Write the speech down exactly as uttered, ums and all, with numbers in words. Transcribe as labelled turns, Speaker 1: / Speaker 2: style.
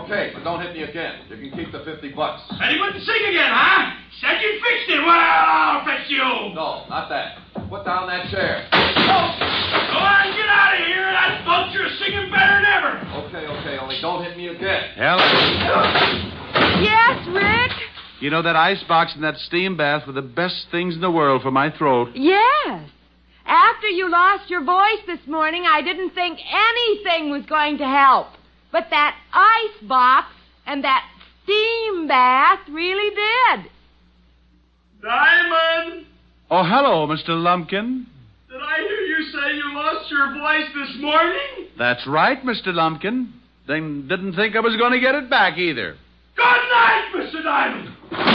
Speaker 1: Okay, but don't hit me again. You can keep the fifty bucks.
Speaker 2: And he wouldn't sing again, huh? Said you fixed it. Well, I'll fix you.
Speaker 1: No, not that. Put down that chair.
Speaker 2: Oh. Go on, get out of here. That vulture's singing better than ever.
Speaker 1: Okay, okay, only don't hit me again.
Speaker 3: Helen.
Speaker 4: Yes, Rick?
Speaker 3: You know, that ice box and that steam bath were the best things in the world for my throat.
Speaker 4: Yes. After you lost your voice this morning, I didn't think anything was going to help. But that ice box and that steam bath really did.
Speaker 2: Diamond!
Speaker 3: Oh, hello, Mister Lumpkin.
Speaker 2: Did I hear you say you lost your voice this morning?
Speaker 3: That's right, Mister Lumpkin. Then didn't think I was going to get it back either.
Speaker 2: Good night, Mister Diamond!